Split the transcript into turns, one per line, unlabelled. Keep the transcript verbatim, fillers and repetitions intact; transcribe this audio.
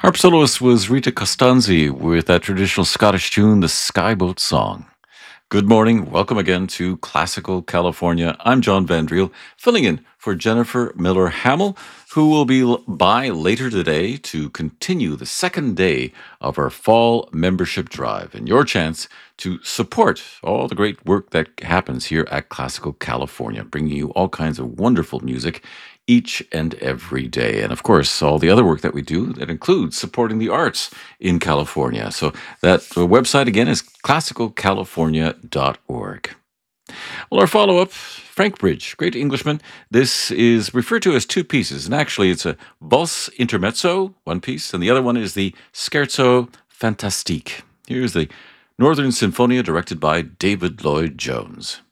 Harp soloist was Rita Costanzi with that traditional Scottish tune, the Skyboat Song. Good morning. Welcome again to Classical California. I'm John Vandriel, filling in for Jennifer Miller Hamill, who will be l- by later today to continue the second day of our fall membership drive and your chance to support all the great work that happens here at Classical California, bringing you all kinds of wonderful music each and every day. And of course, all the other work that we do that includes supporting the arts in California. So that uh, website again is classical california dot org. Well, our follow up, Frank Bridge, great Englishman. This is referred to as two pieces, and actually it's a Valse Intermezzo, one piece, and the other one is the Scherzo Fantastique. Here's the Northern Sinfonia directed by David Lloyd Jones.